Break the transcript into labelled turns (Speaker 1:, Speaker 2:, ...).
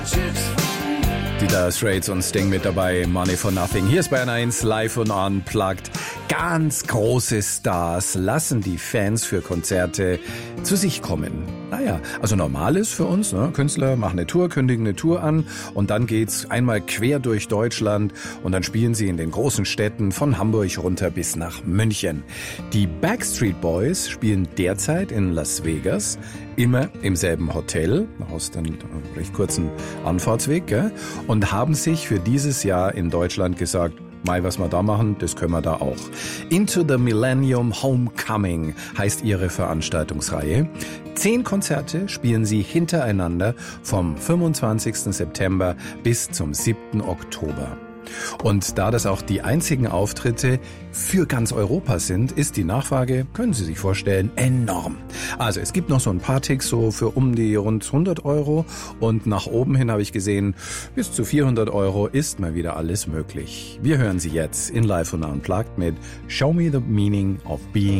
Speaker 1: Die Dire Straits und Sting mit dabei, Money for Nothing. Hier ist Bayern 1 live und unplugged. Ganz große Stars lassen die Fans für Konzerte zu sich kommen. Naja, also normal ist für uns, ne? Künstler machen eine Tour, kündigen eine Tour an und dann geht's einmal quer durch Deutschland und dann spielen sie in den großen Städten von Hamburg runter bis nach München. Die Backstreet Boys spielen derzeit in Las Vegas, immer im selben Hotel, aus einem recht kurzen Anfahrtsweg, gell? Und haben sich für dieses Jahr in Deutschland gesagt, Mai, was wir da machen, das können wir da auch. Into the Millennium Homecoming heißt ihre Veranstaltungsreihe. 10 Konzerte spielen sie hintereinander vom 25. September bis zum 7. Oktober. Und da das auch die einzigen Auftritte für ganz Europa sind, ist die Nachfrage, können Sie sich vorstellen, enorm. Also es gibt noch so ein paar Ticks so für um die rund 100 € und nach oben hin habe ich gesehen, bis zu 400 € ist mal wieder alles möglich. Wir hören Sie jetzt in Live und Unplugged mit Show Me the Meaning of Being